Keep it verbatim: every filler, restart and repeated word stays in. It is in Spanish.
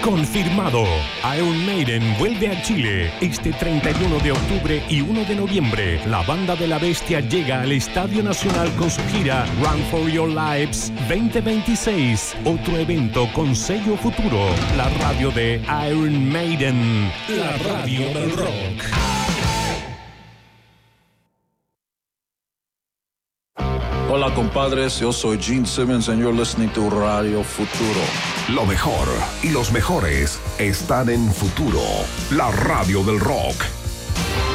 Confirmado. Iron Maiden vuelve a Chile este treinta y uno de octubre y uno de noviembre. La banda de la bestia llega al Estadio Nacional con su gira Run for Your Lives veinte veintiséis. Otro evento con sello Futuro. La radio de Iron Maiden. La radio del rock. Hola compadres, yo soy Gene Simmons and you're listening to Radio Futuro. Lo mejor y los mejores están en Futuro, la radio del rock.